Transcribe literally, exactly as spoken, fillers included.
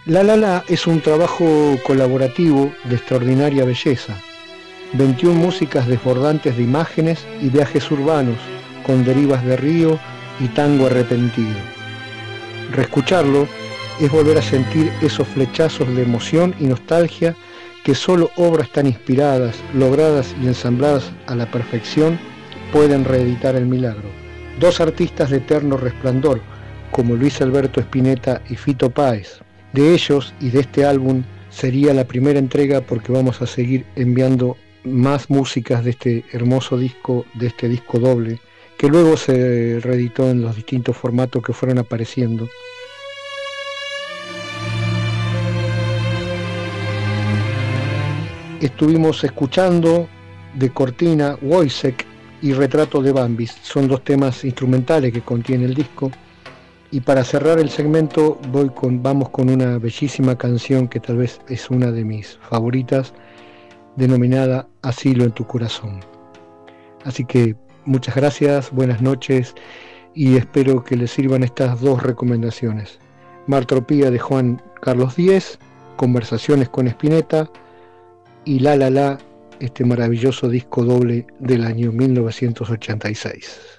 La La La es un trabajo colaborativo de extraordinaria belleza. veintiuna músicas desbordantes de imágenes y viajes urbanos, con derivas de río y tango arrepentido. Reescucharlo es volver a sentir esos flechazos de emoción y nostalgia que solo obras tan inspiradas, logradas y ensambladas a la perfección pueden reeditar el milagro. Dos artistas de eterno resplandor, como Luis Alberto Spinetta y Fito Páez. De ellos y de este álbum sería la primera entrega, porque vamos a seguir enviando más músicas de este hermoso disco, de este disco doble, que luego se reeditó en los distintos formatos que fueron apareciendo. Estuvimos escuchando de cortina Wojciech y Retrato de Bambis, son dos temas instrumentales que contiene el disco. Y para cerrar el segmento voy con, vamos con una bellísima canción que tal vez es una de mis favoritas, denominada Asilo en tu corazón. Así que muchas gracias, buenas noches y espero que les sirvan estas dos recomendaciones. Martropía de Juan Carlos Díez, Conversaciones con Spinetta y La La La, este maravilloso disco doble del año mil novecientos ochenta y seis.